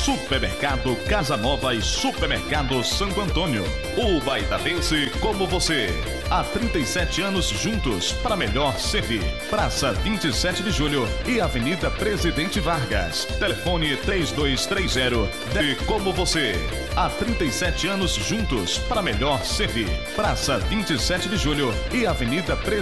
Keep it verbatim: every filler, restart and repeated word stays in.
Supermercado Casa Nova e Supermercado Santo Antônio. O baitadense como você. Há trinta e sete anos juntos para melhor servir. Praça vinte e sete de Julho e Avenida Presidente Vargas. Telefone três dois três zero de como você. Há trinta e sete anos juntos para melhor servir. Praça vinte e sete de Julho e Avenida Presidente